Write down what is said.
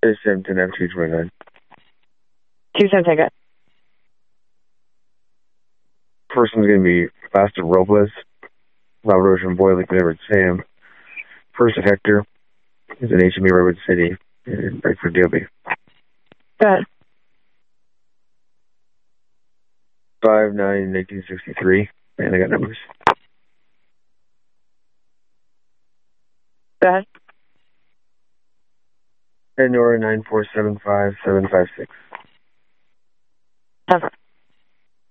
It's Hampton F229. 27 ticket. Person's going to be Foster Robles, Robert Ocean Boy, Liquid Edward Sam. Person Hector is an HME Redwood City in Frankfurt DOB. Go ahead. 5/9/1963, and I got numbers. Go ahead. And Nora 9475756. Over.